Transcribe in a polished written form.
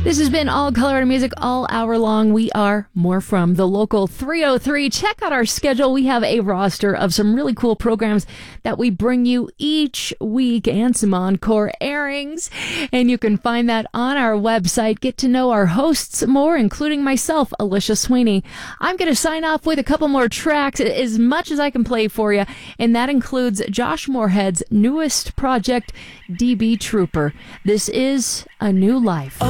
This has been All Colorado Music all hour long. We are more from the local 303. Check out our schedule. We have a roster of some really cool programs that we bring you each week and some encore airings. And you can find that on our website. Get to know our hosts more, including myself, Alicia Sweeney. I'm going to sign off with a couple more tracks, as much as I can play for you. And that includes Josh Moorhead's newest project, DB Trooper. This is A New Life.